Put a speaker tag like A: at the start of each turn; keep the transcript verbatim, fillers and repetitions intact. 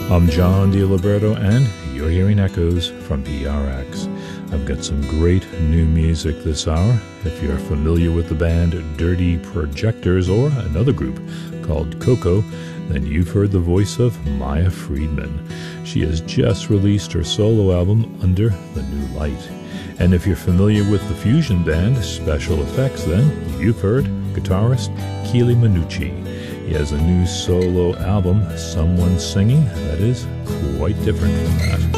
A: I'm John DiLiberto, and you're hearing Echoes from P R X. I've got some great new music this hour. If you're familiar with the band Dirty Projectors or another group called Coco, then you've heard the voice of Maya Friedman. She has just released her solo album Under the New Light. And if you're familiar with the fusion band Special Effects, then you've heard guitarist Keely Minucci. He has a new solo album, Someone Singing, that is quite different from that.